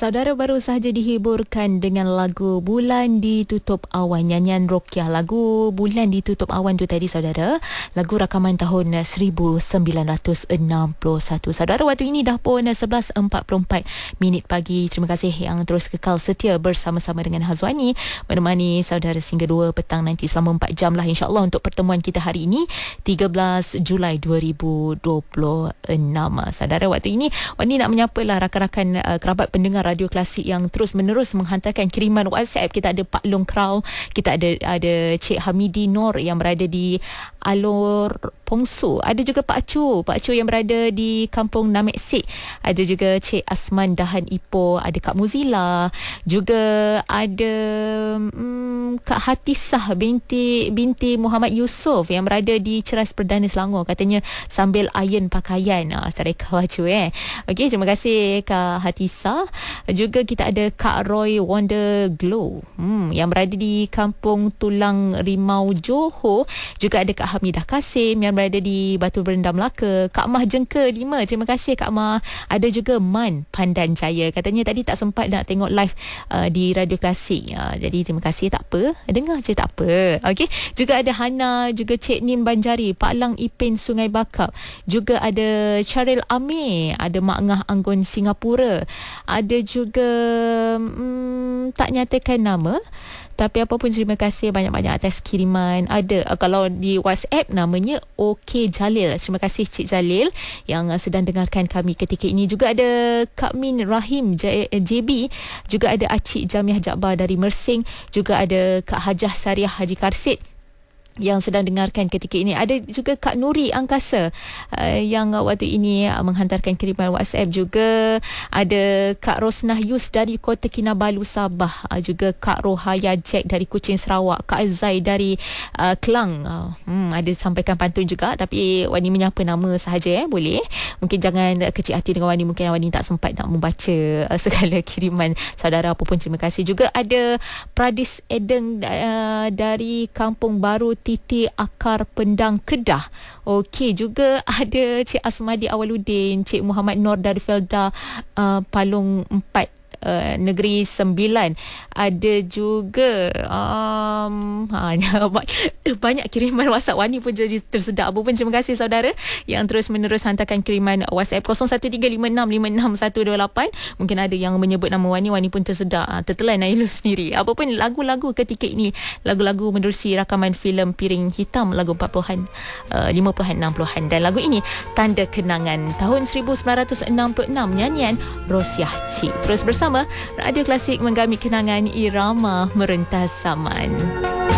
Saudara baru sahaja dihiburkan dengan lagu Bulan Ditutup Awan, nyanyian Rokiah. Lagu Bulan Ditutup Awan tu tadi saudara, lagu rakaman tahun 1961. Saudara, waktu ini dah pun 11.44 pagi. Terima kasih yang terus kekal setia bersama-sama dengan Hazwani, menemani saudara sehingga 2 petang nanti, selama 4 jam lah insyaAllah untuk pertemuan kita hari ini 13 Julai 2026. Saudara, waktu ini Wani nak menyapalah rakan-rakan kerabat pendengar Radio Klasik yang terus menerus menghantarkan kiriman WhatsApp. Kita ada Pak Long Krau, kita ada Cik Hamidi Nur yang berada di Alor Pongsu, ada juga Pak Chu yang berada di Kampung Namek Sik, ada juga Cik Asman Dahan Ipoh, ada Kak Muzila, juga ada Kak Hatisah binti Muhammad Yusof yang berada di Ceras Perdana Selangor, katanya sambil iron pakaian. Sarika Pak Chu Okey, terima kasih Kak Hatisah. Juga kita ada Kak Roy Wonder Glow yang berada di Kampung Tulang Rimau Johor, juga ada Kak Hamidah Kasim yang berada di Batu Berendam Melaka, Kak Mah Jengka 5, terima kasih Kak Mah. Ada juga Man Pandan Jaya, katanya tadi tak sempat nak tengok live di Radio Klasik, jadi terima kasih, tak apa, dengar je tak apa. Okey, juga ada Hana, juga Cik Nin Banjari, Pak Lang Ipin Sungai Bakap, juga ada Charil Amir, ada Mak Ngah Anggun Singapura, ada juga tak nyatakan nama, tapi apapun terima kasih banyak-banyak atas kiriman. Ada kalau di WhatsApp namanya OK Jalil, terima kasih Cik Jalil yang sedang dengarkan kami ketika ini. Juga ada Kak Min Rahim JB, juga ada Acik Jamiah Jakbar dari Mersing, juga ada Kak Hajah Sariah Haji Karsit yang sedang dengarkan ketika ini. Ada juga Kak Nuri Angkasa yang waktu ini menghantarkan kiriman WhatsApp. Juga ada Kak Rosnah Yus dari Kota Kinabalu Sabah, juga Kak Rohaya Jack dari Kuching Sarawak, Kak Azai dari Kelang. Ada sampaikan pantun juga, tapi Wani menyapa nama sahaja, boleh. Mungkin jangan kecil hati dengan Wani, mungkin Wani tak sempat nak membaca segala kiriman saudara. Apapun terima kasih. Juga ada Pradis Eden dari Kampung Baru Titi Akar Pendang Kedah. Okey, juga ada Cik Asmadi Awaludin, Cik Muhammad Nur dari Felda Palung 4 Negeri 9. Ada juga banyak kiriman WhatsApp. Wani pun jadi tersedak. Apa pun terima kasih saudara yang terus menerus hantarkan kiriman WhatsApp 0135565628. Mungkin ada yang menyebut nama Wani pun tersedak, tertelan Ailu sendiri. Apa pun lagu-lagu ketika ini, lagu-lagu menerusi rakaman filem Piring Hitam, lagu 40-an 50-an 60-an, dan lagu ini Tanda Kenangan tahun 1966, nyanyian Rosiah Cik. Terus bersama Radio Klasik menggamit kenangan irama merentas zaman.